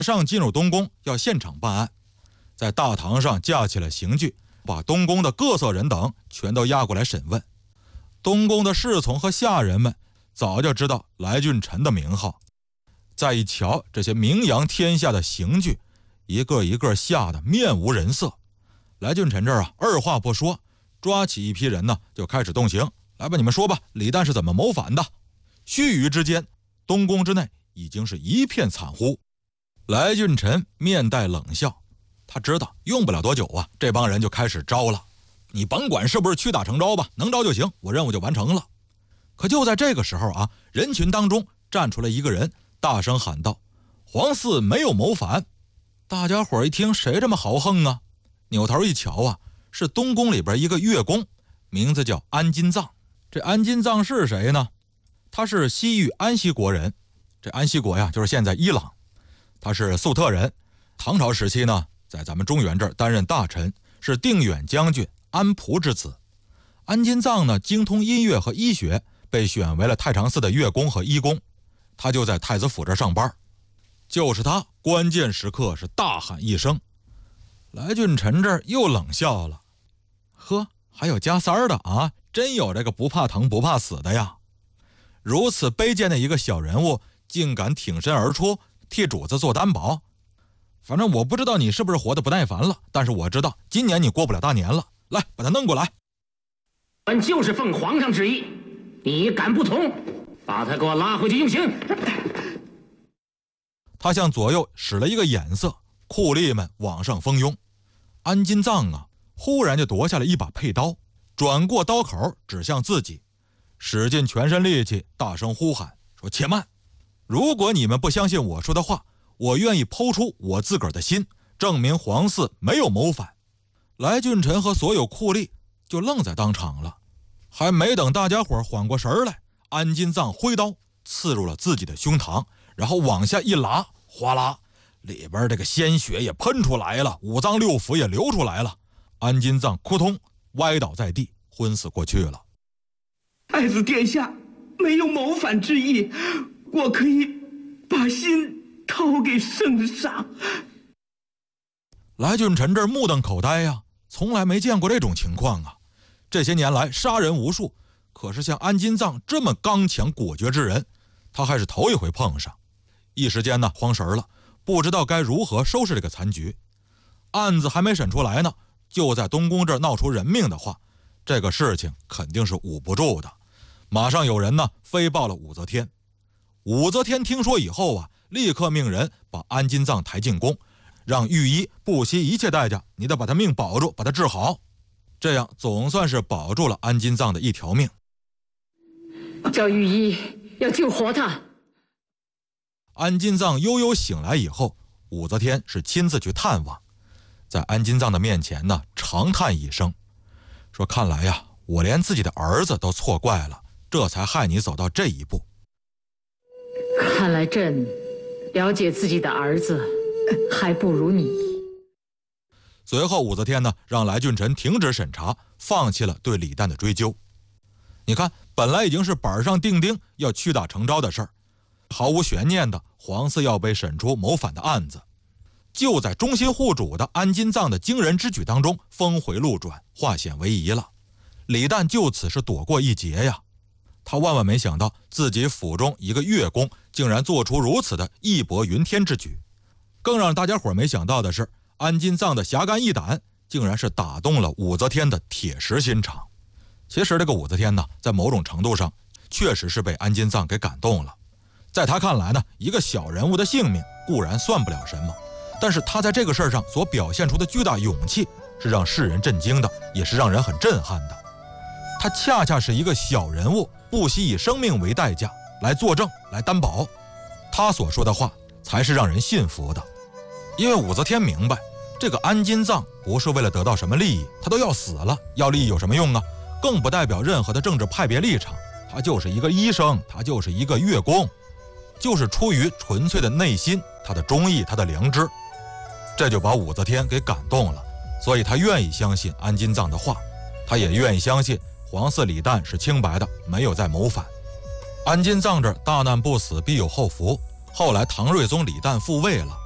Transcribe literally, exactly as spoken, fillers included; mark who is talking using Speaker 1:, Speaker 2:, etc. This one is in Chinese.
Speaker 1: 上进入东宫要现场办案，在大堂上架起了刑具，把东宫的各色人等全都押过来审问。东宫的侍从和下人们早就知道来俊臣的名号，再一瞧这些名扬天下的刑具，一个一个吓得面无人色。来俊臣这儿啊，二话不说，抓起一批人呢，就开始动刑。来吧，你们说吧，李旦是怎么谋反的？须臾之间，东宫之内已经是一片惨呼。来俊臣面带冷笑，他知道用不了多久啊，这帮人就开始招了。你甭管是不是屈打成招吧，能招就行，我任务就完成了。可就在这个时候啊，人群当中站出来一个人，大声喊道：皇嗣没有谋反。大家伙一听，谁这么豪横啊？扭头一瞧啊，是东宫里边一个乐工，名字叫安金藏。这安金藏是谁呢？他是西域安息国人，这安息国呀，就是现在伊朗。他是粟特人，唐朝时期呢，在咱们中原这儿担任大臣，是定远将军安璞之子。安金藏呢，精通音乐和医学，被选为了太常寺的乐工和医工，他就在太子府这儿上班。就是他关键时刻是大喊一声，来俊臣这儿又冷笑了。呵，还有加三儿的啊，真有这个不怕疼不怕死的呀！如此卑贱的一个小人物，竟敢挺身而出，替主子做担保。反正我不知道你是不是活得不耐烦了，但是我知道今年你过不了大年了。来，把他弄过来。
Speaker 2: 本就是奉皇上旨意，你敢不从？把他给我拉回去用刑。
Speaker 1: 他向左右使了一个眼色，酷吏们往上蜂拥。安金藏啊，忽然就夺下了一把佩刀，转过刀口指向自己，使尽全身力气大声呼喊说：且慢！如果你们不相信我说的话，我愿意剖出我自个儿的心，证明皇嗣没有谋反。来俊臣和所有酷吏就愣在当场了，还没等大家伙缓过神来，安金藏挥刀刺入了自己的胸膛，然后往下一拉，哗啦，里边这个鲜血也喷出来了，五脏六腑也流出来了。安金藏扑通歪倒在地，昏死过去了。
Speaker 3: 太子殿下没有谋反之意，我可以把心掏给圣上。
Speaker 1: 来俊臣这儿目瞪口呆呀、啊，从来没见过这种情况啊！这些年来杀人无数，可是像安金藏这么刚强果决之人，他还是头一回碰上。一时间呢，慌神了，不知道该如何收拾这个残局。案子还没审出来呢，就在东宫这儿闹出人命的话，这个事情肯定是捂不住的。马上有人呢飞报了武则天。武则天听说以后啊，立刻命人把安金藏抬进宫，让御医不惜一切代价，你得把他命保住，把他治好。这样总算是保住了安金藏的一条命。
Speaker 4: 叫御医要救活他。
Speaker 1: 安金藏悠悠醒来以后，武则天是亲自去探望，在安金藏的面前呢，长叹一声，说：看来呀，我连自己的儿子都错怪了，这才害你走到这一步。
Speaker 4: 看来朕了解自己的儿子还不如你。
Speaker 1: 随后武则天呢，让来俊臣停止审查，放弃了对李旦的追究。你看，本来已经是板上钉钉要屈打成招的事儿，毫无悬念的皇嗣要被审出谋反的案子，就在忠心护主的安金藏的惊人之举当中峰回路转，化险为夷了。李旦就此是躲过一劫呀。他万万没想到自己府中一个乐工竟然做出如此的义薄云天之举。更让大家伙没想到的是，安金藏的侠肝义胆竟然是打动了武则天的铁石心肠。其实这个武则天呢，在某种程度上确实是被安金藏给感动了。在他看来呢，一个小人物的性命固然算不了什么，但是他在这个事儿上所表现出的巨大勇气是让世人震惊的，也是让人很震撼的。他恰恰是一个小人物，不惜以生命为代价来作证，来担保，他所说的话才是让人信服的。因为武则天明白，这个安金藏不是为了得到什么利益，他都要死了，要利益有什么用啊？更不代表任何的政治派别立场，他就是一个医生，他就是一个乐工，就是出于纯粹的内心，他的忠义，他的良知。这就把武则天给感动了，所以他愿意相信安金藏的话，他也愿意相信皇嗣李旦是清白的，没有在谋反。安金藏这大难不死必有后福，后来唐睿宗李旦复位了，